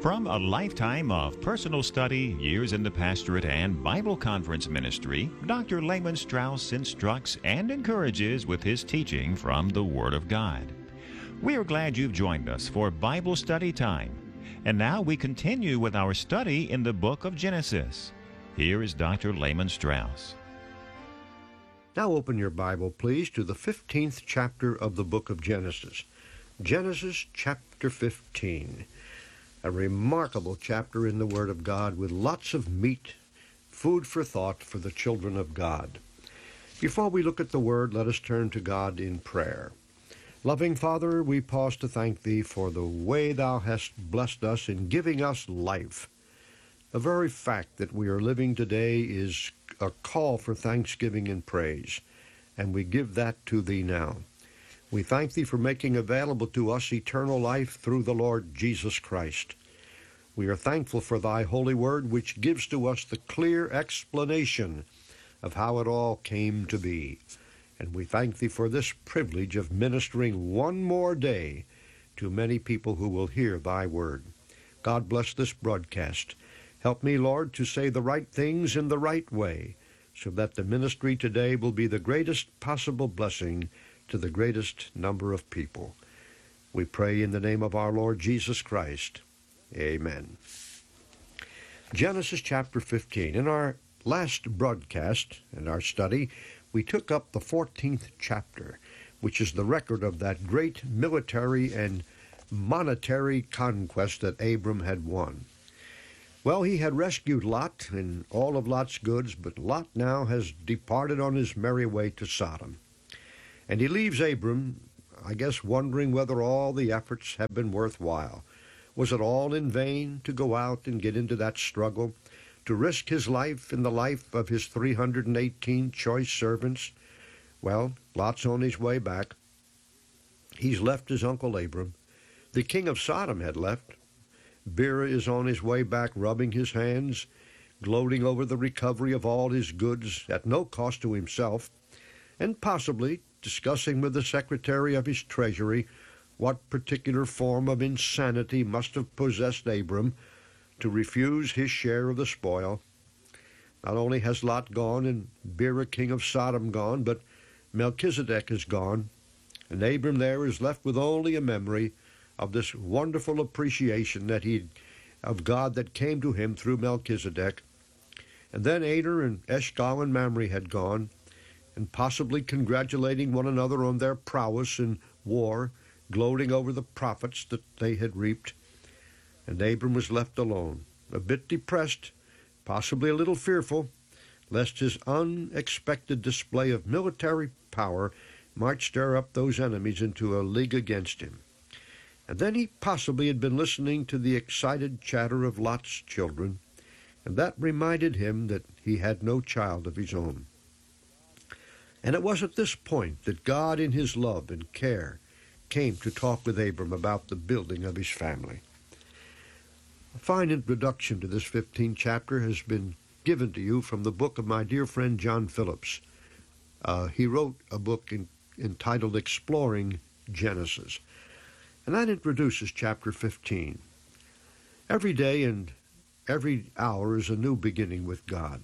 From a lifetime of personal study, years in the pastorate, and Bible conference ministry, Dr. Lehman Strauss instructs and encourages with his teaching from the Word of God. We are glad you've joined us for Bible study time. And now we continue with our study in the book of Genesis. Here is Dr. Lehman Strauss. Now open your Bible, please, to the 15th chapter of the book of Genesis. Genesis chapter 15. A remarkable chapter in the Word of God with lots of meat, food for thought for the children of God. Before we look at the Word, let us turn to God in prayer. Loving Father, we pause to thank Thee for the way Thou hast blessed us in giving us life. The very fact that we are living today is a call for thanksgiving and praise, and we give that to Thee now. We thank Thee for making available to us eternal life through the Lord Jesus Christ. We are thankful for Thy holy word, which gives to us the clear explanation of how it all came to be. And we thank Thee for this privilege of ministering one more day to many people who will hear Thy word. God bless this broadcast. Help me, Lord, to say the right things in the right way, so that the ministry today will be the greatest possible blessing to the greatest number of people. We pray in the name of our Lord Jesus Christ. Amen. Genesis chapter 15. In our last broadcast and our study, we took up the 14th chapter, which is the record of that great military and monetary conquest that Abram had won. Well, he had rescued Lot and all of Lot's goods, but Lot now has departed on his merry way to Sodom. And he leaves Abram, I guess, wondering whether all the efforts have been worthwhile. Was it all in vain to go out and get into that struggle, to risk his life and the life of his 318 choice servants? Well, Lot's on his way back. He's left his uncle Abram. The king of Sodom had left. Bera is on his way back, rubbing his hands, gloating over the recovery of all his goods at no cost to himself, and possibly discussing with the secretary of his treasury what particular form of insanity must have possessed Abram to refuse his share of the spoil. Not only has Lot gone and Bera, king of Sodom, gone, but Melchizedek is gone, and Abram there is left with only a memory of this wonderful appreciation of God that came to him through Melchizedek. And then Aner and Eshcol and Mamre had gone, and possibly congratulating one another on their prowess in war, gloating over the profits that they had reaped. And Abram was left alone, a bit depressed, possibly a little fearful, lest his unexpected display of military power might stir up those enemies into a league against him. And then he possibly had been listening to the excited chatter of Lot's children, and that reminded him that he had no child of his own. And it was at this point that God, in his love and care, came to talk with Abram about the building of his family. A fine introduction to this 15th chapter has been given to you from the book of my dear friend John Phillips. He wrote a book entitled Exploring Genesis, and that introduces chapter 15. Every day and every hour is a new beginning with God.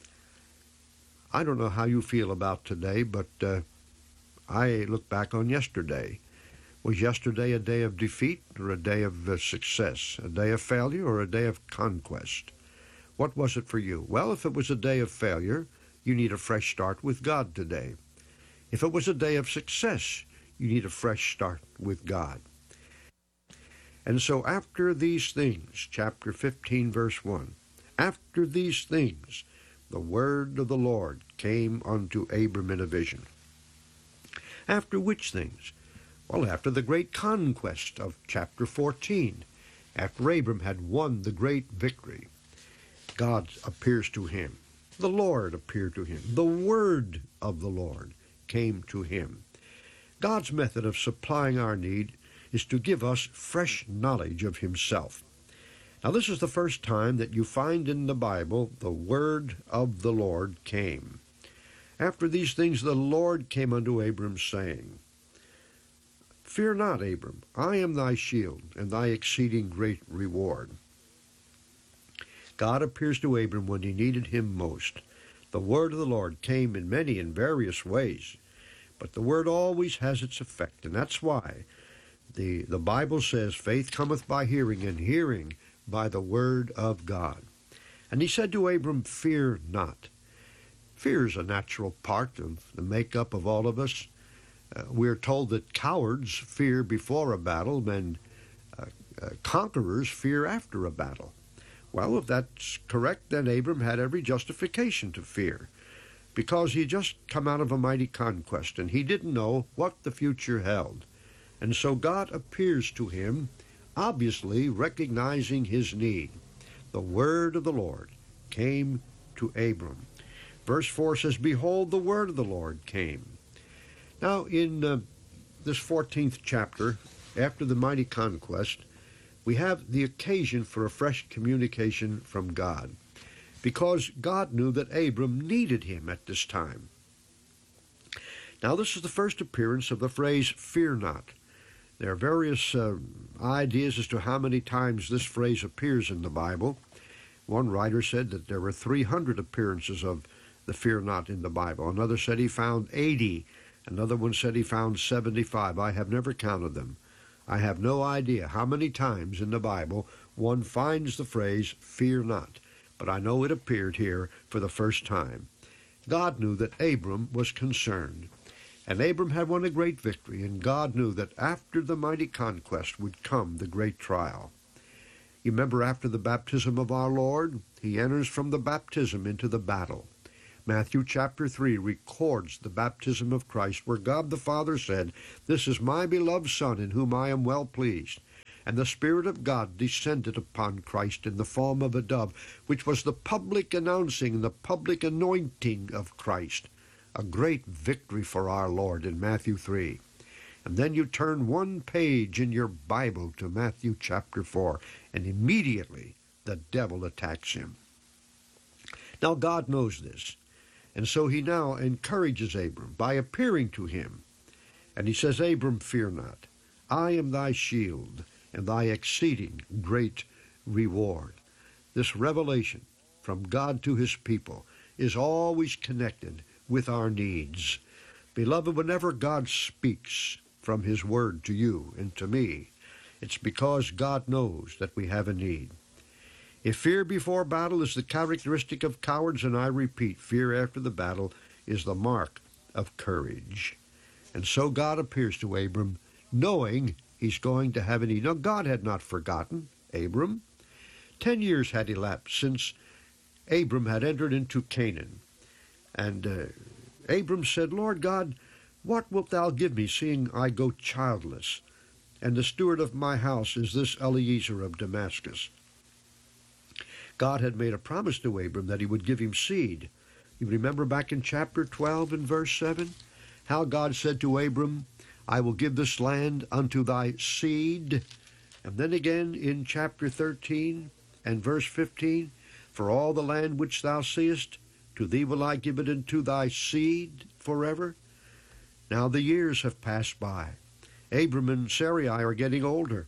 I don't know how you feel about today, but I look back on yesterday. Was yesterday a day of defeat or a day of success, a day of failure or a day of conquest? What was it for you? Well, if it was a day of failure, you need a fresh start with God today. If it was a day of success, you need a fresh start with God. And so after these things, chapter 15, verse 1, after these things, the word of the Lord came unto Abram in a vision. After which things? Well, after the great conquest of chapter 14, after Abram had won the great victory, God appears to him. The Lord appeared to him. The word of the Lord came to him. God's method of supplying our need is to give us fresh knowledge of himself. Now, this is the first time that you find in the Bible the word of the Lord came. After these things the Lord came unto Abram, saying, Fear not, Abram, I am thy shield, and thy exceeding great reward. God appears to Abram when he needed him most. The word of the Lord came in many and various ways, but the word always has its effect, and that's why the Bible says, faith cometh by hearing, and hearing by the word of God. And he said to Abram, fear not. Fear is a natural part of the makeup of all of us. We're told that cowards fear before a battle, and conquerors fear after a battle. Well, if that's correct, then Abram had every justification to fear, because he had just come out of a mighty conquest, and he didn't know what the future held. And so God appears to him, obviously recognizing his need. The word of the Lord came to Abram. Verse 4 says, behold, the word of the Lord came. Now, in this 14th chapter, after the mighty conquest, we have the occasion for a fresh communication from God, because God knew that Abram needed him at this time. Now, this is the first appearance of the phrase, fear not. There are various ideas as to how many times this phrase appears in the Bible. One writer said that there were 300 appearances of the fear not in the Bible. Another said he found 80. Another one said he found 75. I have never counted them. I have no idea how many times in the Bible one finds the phrase, fear not. But I know it appeared here for the first time. God knew that Abram was concerned. And Abram had won a great victory, and God knew that after the mighty conquest would come the great trial. You remember after the baptism of our Lord, he enters from the baptism into the battle. Matthew chapter 3 records the baptism of Christ, where God the Father said, this is my beloved Son, in whom I am well pleased. And the Spirit of God descended upon Christ in the form of a dove, which was the public announcing, the public anointing of Christ. A great victory for our Lord in Matthew 3. And then you turn one page in your Bible to Matthew chapter 4, and immediately the devil attacks him. Now God knows this, and so he now encourages Abram by appearing to him. And he says, Abram, fear not. I am thy shield and thy exceeding great reward. This revelation from God to his people is always connected with our needs. Beloved, whenever God speaks from his word to you and to me, it's because God knows that we have a need. If fear before battle is the characteristic of cowards, and I repeat, fear after the battle is the mark of courage. And so God appears to Abram, knowing he's going to have a need. Now, God had not forgotten Abram. 10 years had elapsed since Abram had entered into Canaan. And Abram said, Lord God, what wilt thou give me, seeing I go childless? And the steward of my house is this Eliezer of Damascus. God had made a promise to Abram that he would give him seed. You remember back in chapter 12 and verse 7, how God said to Abram, I will give this land unto thy seed. And then again in chapter 13 and verse 15, for all the land which thou seest, to thee will I give it unto thy seed forever. Now the years have passed by. Abram and Sarai are getting older.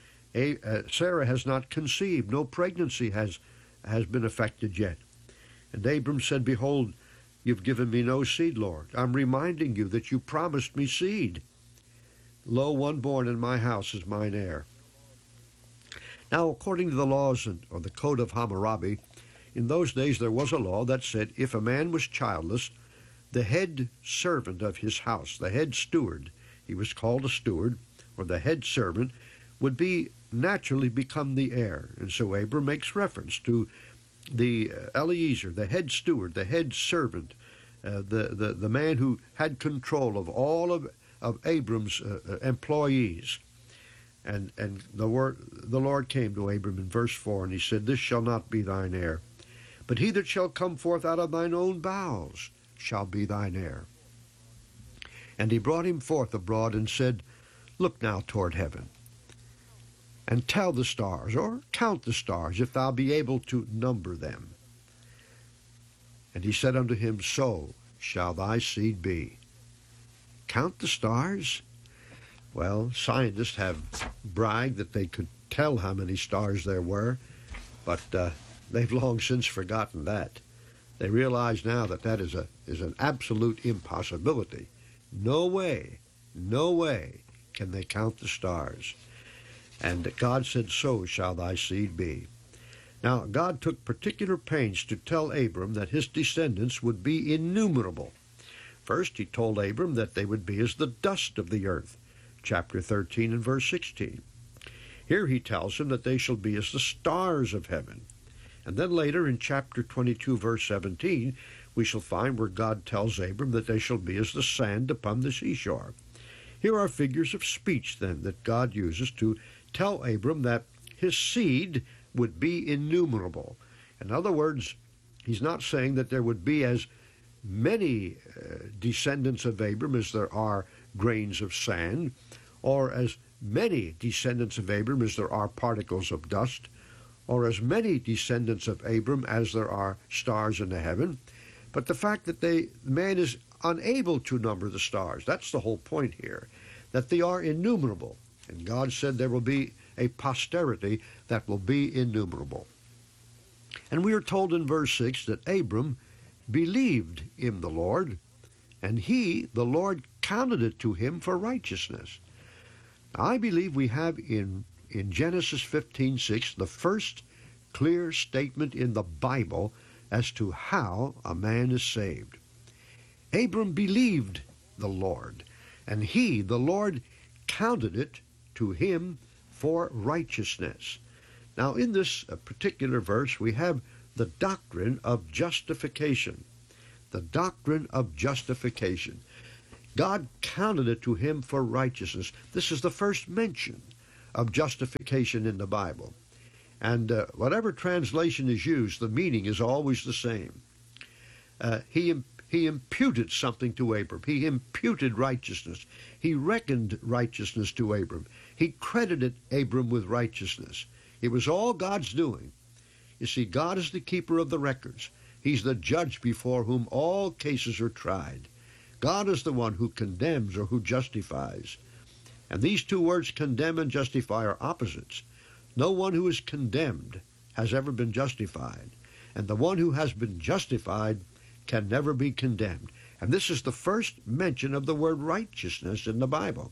Sarah has not conceived. No pregnancy has been effected yet. And Abram said, behold, you've given me no seed, Lord. I'm reminding you that you promised me seed. Lo, one born in my house is mine heir. Now, according to the laws or the Code of Hammurabi, in those days there was a law that said if a man was childless, the head servant of his house, the head steward, he was called a steward, or the head servant, would be naturally become the heir. And so Abram makes reference to the Eliezer, the head steward, the head servant, the man who had control of all of Abram's employees. And the Lord came to Abram in verse 4, and he said, this shall not be thine heir, but he that shall come forth out of thine own bowels shall be thine heir. And he brought him forth abroad and said, look now toward heaven, and tell the stars, or count the stars, if thou be able to number them. And he said unto him, so shall thy seed be. Count the stars? Well, scientists have bragged that they could tell how many stars there were, but They've long since forgotten that. They realize now that that is an absolute impossibility. No way can they count the stars. And God said, so shall thy seed be. Now, God took particular pains to tell Abram that his descendants would be innumerable. First, he told Abram that they would be as the dust of the earth, chapter 13 and verse 16. Here he tells him that they shall be as the stars of heaven. And then later in chapter 22, verse 17, we shall find where God tells Abram that they shall be as the sand upon the seashore. Here are figures of speech, then, that God uses to tell Abram that his seed would be innumerable. In other words, he's not saying that there would be as many descendants of Abram as there are grains of sand, or as many descendants of Abram as there are particles of dust, or as many descendants of Abram as there are stars in the heaven. But the fact that man is unable to number the stars, that's the whole point here, that they are innumerable. And God said there will be a posterity that will be innumerable. And we are told in verse 6 that Abram believed in the Lord, and he, the Lord, counted it to him for righteousness. Now, I believe we have in Genesis 15:6 the first clear statement in the Bible as to how a man is saved. Abram believed the Lord, and he, the Lord, counted it to him for righteousness. Now, in this particular verse, we have the doctrine of justification. The doctrine of justification. God counted it to him for righteousness. This is the first mention of justification in the Bible. And whatever translation is used, the meaning is always the same. He imputed something to Abram. He imputed righteousness. He reckoned righteousness to Abram. He credited Abram with righteousness. It was all God's doing. You see, God is the keeper of the records. He's the judge before whom all cases are tried. God is the one who condemns or who justifies. And these two words, condemn and justify, are opposites. No one who is condemned has ever been justified. And the one who has been justified can never be condemned. And this is the first mention of the word righteousness in the Bible.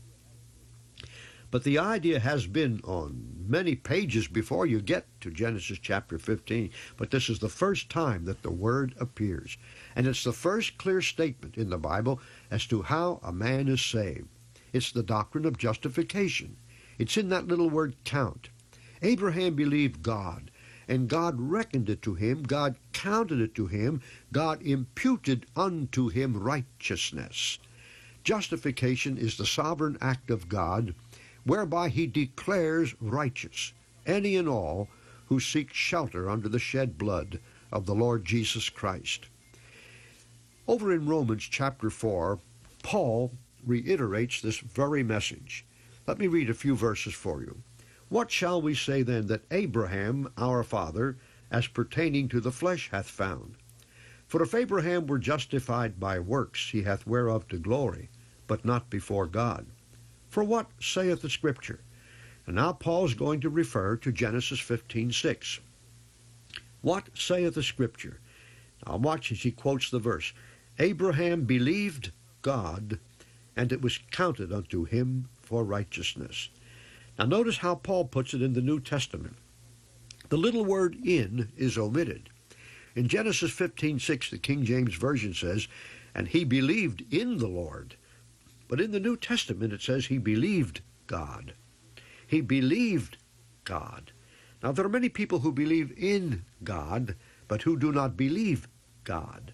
But the idea has been on many pages before you get to Genesis chapter 15. But this is the first time that the word appears. And it's the first clear statement in the Bible as to how a man is saved. It's the doctrine of justification. It's in that little word count. Abraham believed God, and God reckoned it to him. God counted it to him. God imputed unto him righteousness. Justification is the sovereign act of God, whereby he declares righteous any and all who seek shelter under the shed blood of the Lord Jesus Christ. Over in Romans chapter 4, Paul reiterates this very message. Let me read a few verses for you. What shall we say then that Abraham, our father, as pertaining to the flesh hath found? For if Abraham were justified by works, he hath whereof to glory, but not before God. For what saith the Scripture? And now Paul's going to refer to Genesis 15:6. What saith the Scripture? Now watch as he quotes the verse. Abraham believed God, and it was counted unto him for righteousness. Now notice how Paul puts it in the New Testament. The little word in is omitted. In Genesis 15:6, the King James Version says, and he believed in the Lord. But in the New Testament it says he believed God. He believed God. Now there are many people who believe in God, but who do not believe God.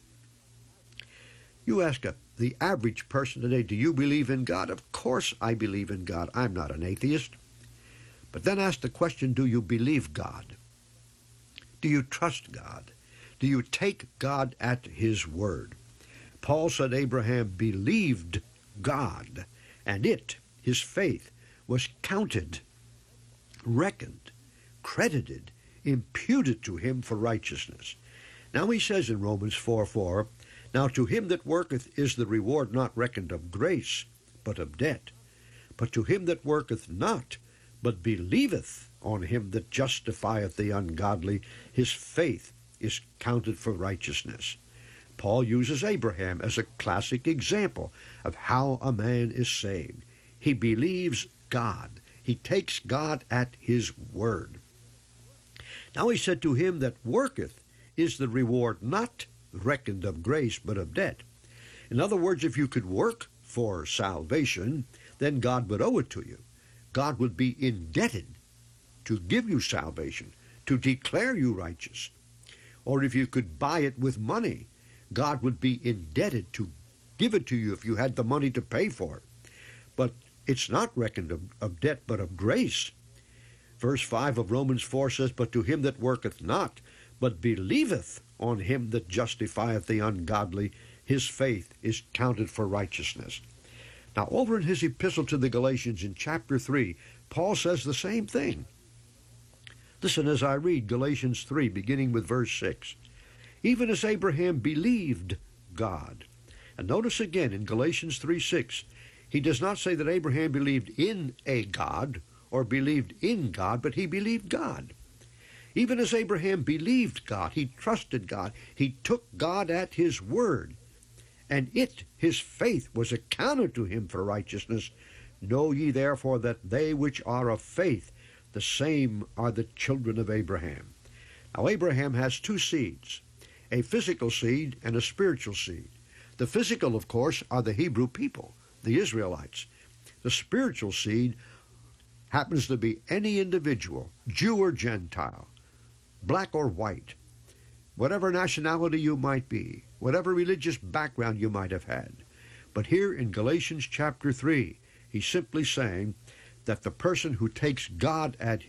You ask the average person today, do you believe in God? Of course I believe in God. I'm not an atheist. But then ask the question, do you believe God? Do you trust God? Do you take God at his word? Paul said Abraham believed God, and it, his faith, was counted, reckoned, credited, imputed to him for righteousness. Now he says in Romans 4:4, now to him that worketh is the reward not reckoned of grace, but of debt. But to him that worketh not, but believeth on him that justifieth the ungodly. His faith is counted for righteousness. Paul uses Abraham as a classic example of how a man is saved. He believes God. He takes God at his word. Now he said, to him that worketh is the reward not reckoned of grace, but of debt. In other words, if you could work for salvation, then God would owe it to you. God would be indebted to give you salvation, to declare you righteous. Or if you could buy it with money, God would be indebted to give it to you if you had the money to pay for it. But it's not reckoned of debt, but of grace. Verse 5 of Romans 4 says, but to him that worketh not, but believeth on him that justifieth the ungodly, his faith is counted for righteousness. Now, over in his epistle to the Galatians in chapter 3, Paul says the same thing. Listen as I read Galatians 3, beginning with verse 6. Even as Abraham believed God. And notice again in Galatians 3:6, he does not say that Abraham believed in a God or believed in God, but he believed God. Even as Abraham believed God, he trusted God, he took God at his word, and his faith, was accounted to him for righteousness. Know ye therefore that they which are of faith, the same are the children of Abraham. Now Abraham has two seeds, a physical seed and a spiritual seed. The physical, of course, are the Hebrew people, the Israelites. The spiritual seed happens to be any individual, Jew or Gentile, black or white, whatever nationality you might be, whatever religious background you might have had. But here in Galatians chapter 3, he's simply saying that the person who takes God at